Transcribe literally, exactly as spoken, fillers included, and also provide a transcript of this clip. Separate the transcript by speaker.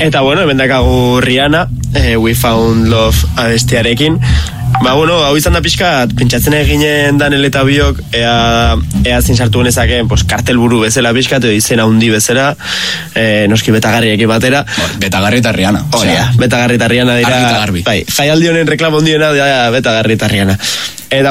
Speaker 1: Eta bueno, hemen dakagu Rihanna, eh, We Found Love abestiarekin. Ba, bueno, hau izan da pixka, pentsatzen eginen Daniel eta biok, ea, ea zin sartu genezakeen, pues, kartelburu bezala pixka, edo izena handi bezala, eh, noski betagarriekin batera.
Speaker 2: Betagarri eta Rihanna.
Speaker 1: Oria, betagarri eta Rihanna dira.
Speaker 2: Argi eta garbi.
Speaker 1: Bai, jaialdi honen reklamo hondiena, da, betagarri eta Rihanna. Eta